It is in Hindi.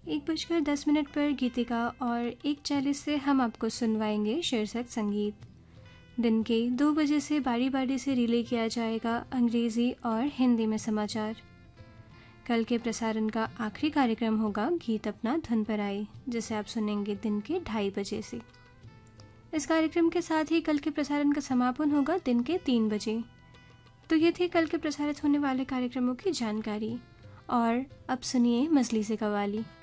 1:10 पर गीतिका और 1:40 से हम आपको सुनवाएंगे शीर्षक संगीत। दिन के 2 बजे से बारी बारी से रिले किया जाएगा अंग्रेज़ी और हिंदी में समाचार। कल के प्रसारण का आखिरी कार्यक्रम होगा गीत अपना धुन पर आए, जिसे आप सुनेंगे दिन के 2:30 बजे से। इस कार्यक्रम के साथ ही कल के प्रसारण का समापन होगा दिन के 3 बजे। तो ये थी कल के प्रसारित होने वाले कार्यक्रमों की जानकारी। और अब सुनिए मजलिस-ए-कव्वाली।